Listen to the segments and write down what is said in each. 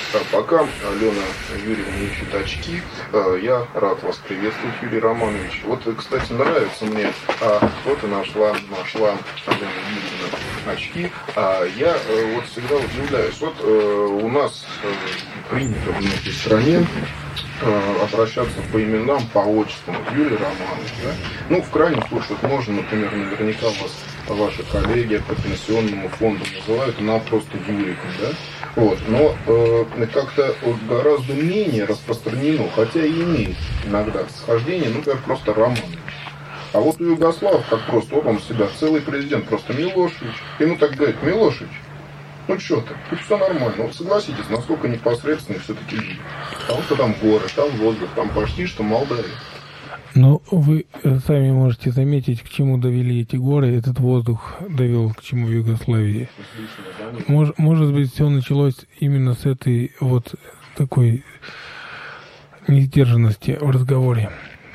Пока Алена Юрьевна ищет очки, я рад вас приветствовать, Юрий Романович. Вот, кстати, нравится мне, вот и нашла Алена Юрьевна очки. Я вот всегда удивляюсь. Вот у нас принято в нашей стране обращаться по именам, по отчествам. Юрий Романович, да? Ну, в крайнем случае, вот можно, например, наверняка вас ваши коллеги по пенсионному фонду называют, она просто Юриком, да? Вот, но как-то гораздо менее распространено, хотя и имеет иногда схождение, ну, как просто Романович. А вот у Югославов, как просто, вот он себя, целый президент, просто Милошевич. Ему так говорят: Милошевич, ну что ты, тут все нормально. Вот согласитесь, насколько непосредственно все-таки жить. А вот там горы, там воздух, там почти что Молдавия. Но вы сами можете заметить, к чему довели эти горы, этот воздух довел к чему в Югославии. Может быть, все началось именно с этой вот такой несдержанности в разговоре.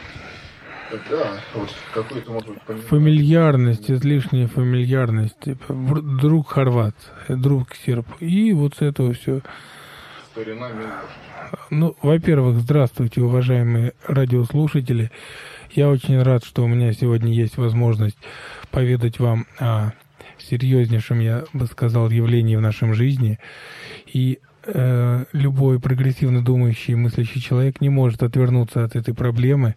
Да, вот какой-то, может быть, фамильярность, излишняя фамильярность. Друг хорват, друг серб. И вот с этого все. Старина Милошевич. Ну, во-первых, здравствуйте, уважаемые радиослушатели. Я очень рад, что у меня сегодня есть возможность поведать вам о серьезнейшем, я бы сказал, явлении в нашем жизни. И любой прогрессивно думающий, мыслящий человек не может отвернуться от этой проблемы,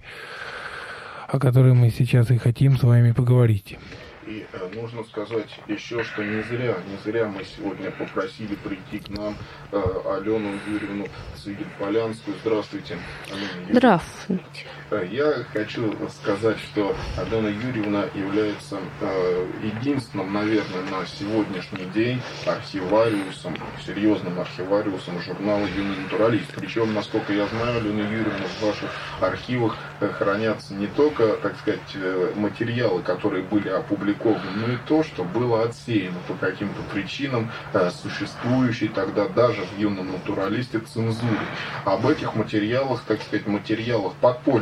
о которой мы сейчас и хотим с вами поговорить. И нужно сказать еще, что не зря мы сегодня попросили прийти к нам Алену Юрьевну Цигель-Полянскую. Здравствуйте, Алена Юрьевна. Здравствуйте. Я хочу сказать, что Алена Юрьевна является единственным, наверное, на сегодняшний день архивариусом, серьезным архивариусом журнала «Юный натуралист». Причем, насколько я знаю, Алена Юрьевна, в ваших архивах хранятся не только, так сказать, материалы, которые были опубликованы, но и то, что было отсеяно по каким-то причинам существующей тогда даже в «Юном натуралисте» цензуры. Об этих материалах, так сказать, материалах подпольных,